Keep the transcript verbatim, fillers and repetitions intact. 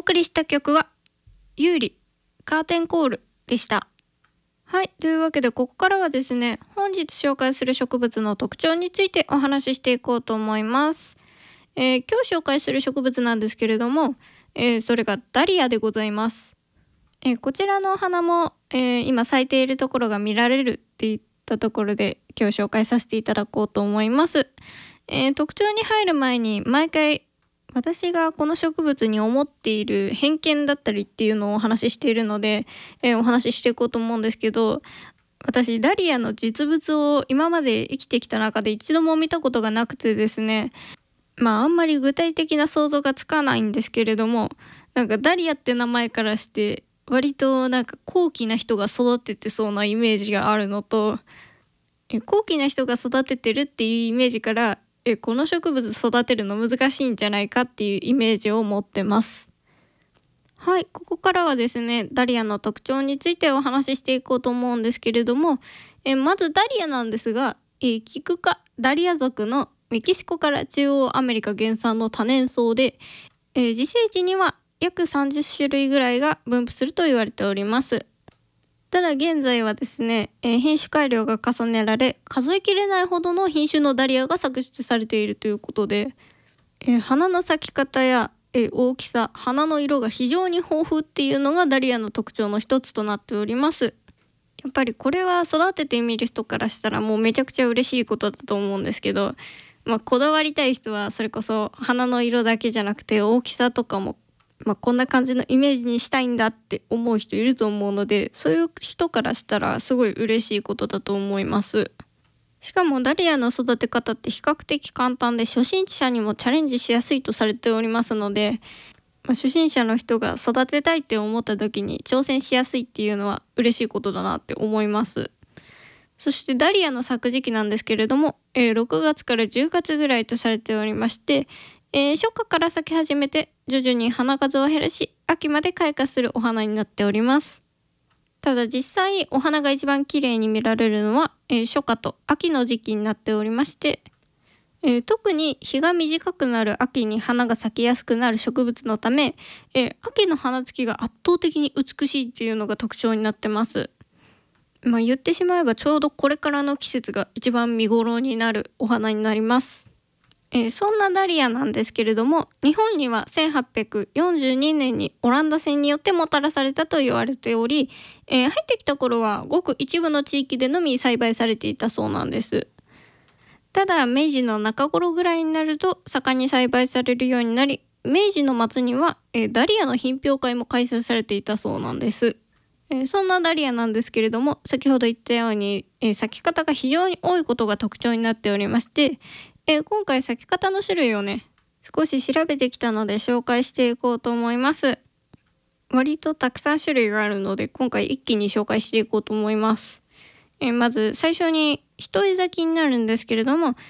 送りした曲はユーリカーテンコールでした。はい、というわけでここからはですね、本日紹介する植物の特徴についてお話ししていこうと思います。えー、今日紹介する植物なんですけれども、えー、それがダリアでございます。えー、こちらのお花も、えー、今咲いているところが見られるっていったところで今日紹介させていただこうと思います。えー、特徴に入る前に毎回私がこの植物に思っている偏見だったりっていうのをお話ししているので、えー、お話ししていこうと思うんですけど、私ダリアの実物を今まで生きてきた中で一度も見たことがなくてですね、まああんまり具体的な想像がつかないんですけれども、なんかダリアって名前からして割となんか高貴な人が育ててそうなイメージがあるのと、え高貴な人が育ててるっていうイメージからえこの植物育てるの難しいんじゃないかっていうイメージを持ってます。はい、ここからはですね、ダリアの特徴についてお話ししていこうと思うんですけれども、えまずダリアなんですが、えキク科ダリア属のメキシコから中央アメリカ原産の多年草で、え自生地には約さんじゅっしゅるいぐらいが分布すると言われております。ただ現在はですね、えー、品種改良が重ねられ数えきれないほどの品種のダリアが作出されているということで、えー、花の咲き方や、えー、大きさ、花の色が非常に豊富っていうのがダリアの特徴の一つとなっております。やっぱりこれは育ててみる人からしたらもうめちゃくちゃ嬉しいことだと思うんですけど、まあ、こだわりたい人はそれこそ花の色だけじゃなくて大きさとかもまあ、こんな感じのイメージにしたいんだって思う人いると思うので、そういう人からしたらすごい嬉しいことだと思います。しかもダリアの育て方って比較的簡単で初心者にもチャレンジしやすいとされておりますので、まあ、初心者の人が育てたいって思った時に挑戦しやすいっていうのは嬉しいことだなって思います。そしてダリアの咲く時期なんですけれども、えー、ろくがつからじゅうがつぐらいとされておりまして、えー、初夏から咲き始めて徐々に花数を減らし秋まで開花するお花になっております。ただ実際お花が一番綺麗に見られるのは、えー、初夏と秋の時期になっておりまして、えー、特に日が短くなる秋に花が咲きやすくなる植物のため、えー、秋の花つきが圧倒的に美しいっていうのが特徴になってます。まあ、言ってしまえばちょうどこれからの季節が一番見頃になるお花になります。えー、そんなダリアなんですけれども、日本にはせんはっぴゃくよんじゅうにねんにオランダ船によってもたらされたと言われており、えー、入ってきた頃はごく一部の地域でのみ栽培されていたそうなんです。ただ明治の中頃ぐらいになると盛んに栽培されるようになり、明治の末には、えー、ダリアの品評会も開催されていたそうなんです。えー、そんなダリアなんですけれども、先ほど言ったように、えー、咲き方が非常に多いことが特徴になっておりまして、えー、今回咲き方の種類をね少し調べてきたので紹介していこうと思います。割とたくさん種類があるので今回一気に紹介していこうと思います。えー、まず最初に一重咲きになるんですけれども、